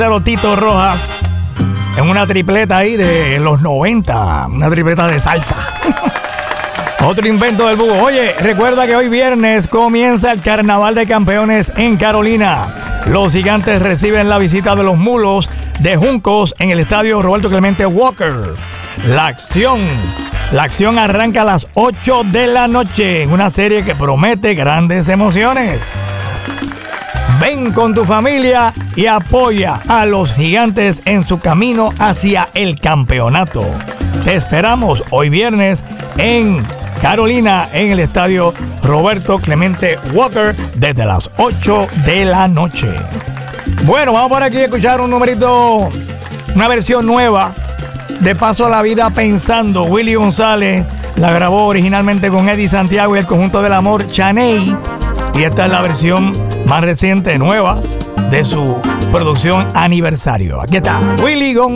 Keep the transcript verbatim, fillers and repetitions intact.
de los Tito Rojas en una tripleta ahí de los noventa, una tripleta de salsa. Otro invento del búho. Oye, recuerda que hoy viernes comienza el Carnaval de Campeones en Carolina. Los Gigantes reciben la visita de los Mulos de Juncos en el estadio Roberto Clemente Walker. La acción, la acción arranca a las ocho de la noche en una serie que promete grandes emociones. Ven con tu familia y apoya a los Gigantes en su camino hacia el campeonato. Te esperamos hoy viernes en Carolina, en el estadio Roberto Clemente Walker, desde las ocho de la noche. Bueno, vamos por aquí a escuchar un numerito, una versión nueva de Paso a la Vida Pensando. Willy González la grabó originalmente con Eddie Santiago y el Conjunto del Amor Chaney. Y esta es la versión más reciente, nueva, de su producción aniversario. Aquí está, Willy González.